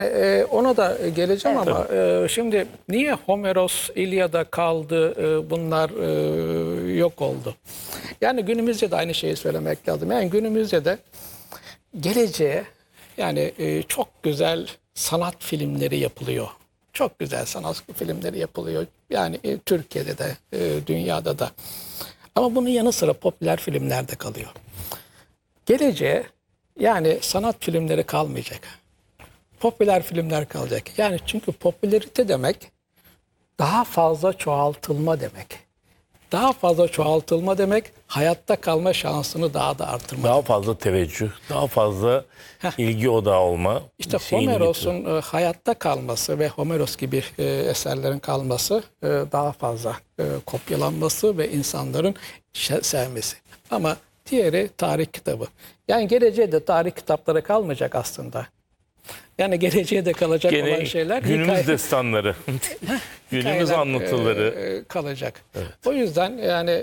Ona da geleceğim Evet. ama şimdi niye Homeros, İlyada kaldı, bunlar yok oldu? Yani günümüzde de aynı şeyi söylemek lazım. Yani günümüzde de geleceğe yani çok güzel sanat filmleri yapılıyor. Çok güzel sanat filmleri yapılıyor. Yani Türkiye'de de dünyada da. Ama bunun yanı sıra popüler filmler de kalıyor. Geleceğe yani sanat filmleri kalmayacak. Popüler filmler kalacak. Yani çünkü popülerite demek daha fazla çoğaltılma demek. Daha fazla çoğaltılma demek hayatta kalma şansını daha da artırma. Daha fazla teveccüh, daha fazla ilgi odağı olma. İşte şeyini Homeros'un hayatta kalması ve Homeros gibi eserlerin kalması daha fazla kopyalanması ve insanların sevmesi. Ama diğeri tarih kitabı. Yani geleceğe de tarih kitapları kalmayacak aslında. Yani geleceğe de kalacak Gene olan şeyler günümüz destanları, günümüz hikayeler, anlatıları. kalacak. O yüzden yani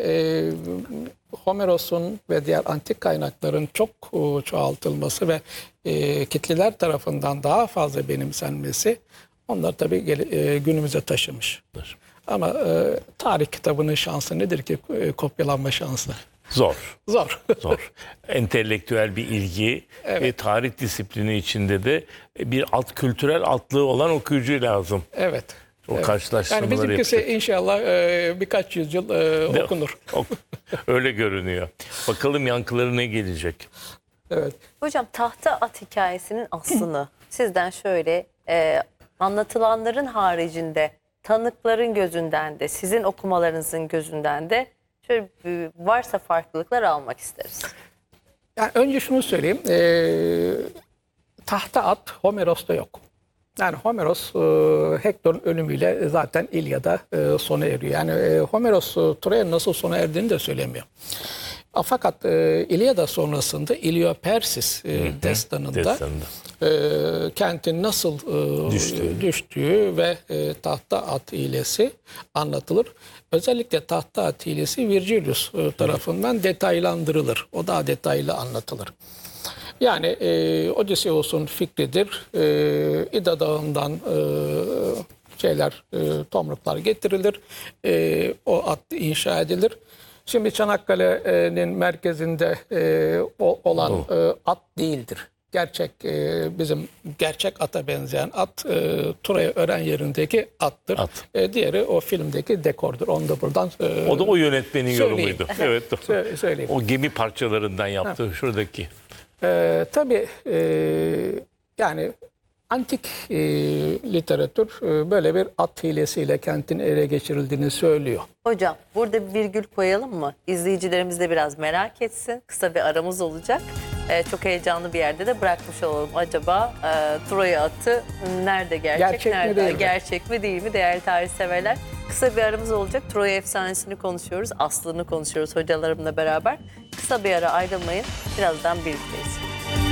Homeros'un ve diğer antik kaynakların çok çoğaltılması ve kitleler tarafından daha fazla benimsenmesi onlar tabii günümüze taşımıştır. Ama tarih kitabının şansı nedir ki kopyalanma şansı? Zor. Zor. Zor. Entelektüel bir ilgi ve tarih disiplini içinde de bir kültürel altlığı olan okuyucu lazım. Evet. O karşılaştırmaları Yani bizimkisi yapacak. inşallah birkaç yüzyıl okunur. Öyle görünüyor. Bakalım yankıları ne gelecek? Evet. Hocam tahta at hikayesinin aslını sizden şöyle anlatılanların haricinde tanıkların gözünden de sizin okumalarınızın gözünden de şöyle varsa farklılıklar almak isteriz. Yani önce şunu söyleyeyim. Tahta at Homeros'ta yok. Yani Homeros Hektor'un ölümüyle zaten İlyada sona eriyor. Yani Homeros Troya'nın nasıl sona erdiğini de söylemiyor. Fakat İlyada sonrasında İlyopersis destanında kentin nasıl düştüğü ve tahta at hilesi anlatılır. Özellikle tahta at hilesi Virgilius tarafından detaylandırılır. O daha detaylı anlatılır. Yani Odysseus'un fikridir. İda Dağı'ndan tomruklar getirilir. O at inşa edilir. Şimdi Çanakkale'nin merkezinde olan at değildir. Bizim gerçek ata benzeyen at Troya Ören yerindeki attır. Diğeri o filmdeki dekordur. Onu da buradan o da o yönetmenin söyleyeyim. yorumuydu. Evet. Söyleyeyim. O gemi parçalarından yaptı şuradaki. Tabii yani antik literatür böyle bir at hilesiyle kentin ele geçirildiğini söylüyor. Hocam burada bir virgül koyalım mı? İzleyicilerimiz de biraz merak etsin. Kısa bir aramız olacak. Çok heyecanlı bir yerde de bırakmış olalım. Acaba Troya atı nerede gerçek mi değil mi? Gerçek mi değil mi değerli tarih severler? Kısa bir aramız olacak. Troya efsanesini konuşuyoruz. Aslını konuşuyoruz hocalarımla beraber. Kısa bir ara ayrılmayın. Birazdan birlikteyiz.